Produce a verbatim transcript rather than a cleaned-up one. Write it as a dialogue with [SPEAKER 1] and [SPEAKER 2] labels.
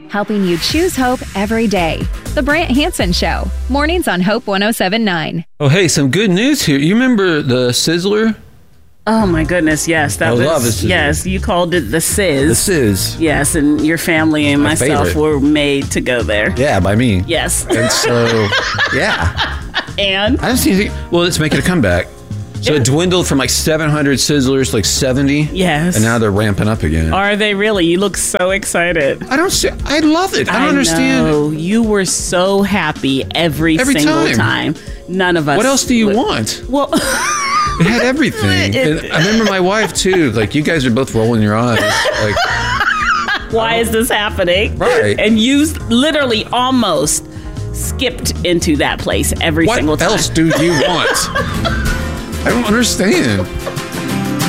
[SPEAKER 1] helping you choose hope every day. The Brant Hansen Show, mornings on Hope one oh seven point nine.
[SPEAKER 2] Oh, hey, some good news here. You remember the Sizzler?
[SPEAKER 3] Oh my goodness, yes. That
[SPEAKER 2] I
[SPEAKER 3] was
[SPEAKER 2] love it.
[SPEAKER 3] yes, you called it the Sizz.
[SPEAKER 2] The Sizz.
[SPEAKER 3] Yes, and your family and
[SPEAKER 2] My
[SPEAKER 3] myself
[SPEAKER 2] favorite.
[SPEAKER 3] were made to go there.
[SPEAKER 2] Yeah, by me.
[SPEAKER 3] Yes.
[SPEAKER 2] And so, yeah.
[SPEAKER 3] And
[SPEAKER 2] I don't see anything. Well, let's make it a comeback. So
[SPEAKER 3] Yeah.
[SPEAKER 2] it dwindled from like seven hundred Sizzlers to like seventy.
[SPEAKER 3] Yes.
[SPEAKER 2] And now they're ramping up again.
[SPEAKER 3] Are they really? You look so excited.
[SPEAKER 2] I don't see. I love it. I don't understand.
[SPEAKER 3] know. You were so happy every,
[SPEAKER 2] Every
[SPEAKER 3] single
[SPEAKER 2] time.
[SPEAKER 3] time. None of us.
[SPEAKER 2] What else do you
[SPEAKER 3] would-
[SPEAKER 2] want?
[SPEAKER 3] Well,
[SPEAKER 2] It had everything.
[SPEAKER 3] It-
[SPEAKER 2] And I remember my wife too. Like, you guys are both rolling your eyes. Like,
[SPEAKER 3] why is this happening?
[SPEAKER 2] Right.
[SPEAKER 3] And you s- literally almost skipped into that place every
[SPEAKER 2] what
[SPEAKER 3] single time.
[SPEAKER 2] else do you want? I don't understand.